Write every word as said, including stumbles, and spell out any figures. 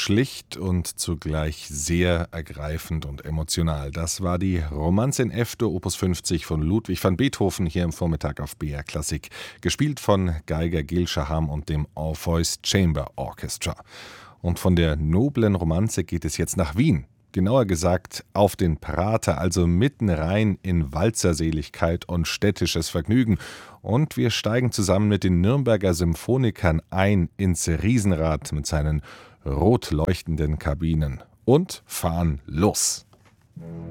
schlicht und zugleich sehr ergreifend und emotional. Das war die Romanze in F-Dur Opus fünfzig von Ludwig van Beethoven hier im Vormittag auf B R Klassik, gespielt von Geiger Gil Shaham und dem Orpheus Chamber Orchestra. Und von der noblen Romanze geht es jetzt nach Wien. Genauer gesagt auf den Prater, also mitten rein in Walzerseligkeit und städtisches Vergnügen. Und wir steigen zusammen mit den Nürnberger Symphonikern ein ins Riesenrad mit seinen rot leuchtenden Kabinen und fahren los.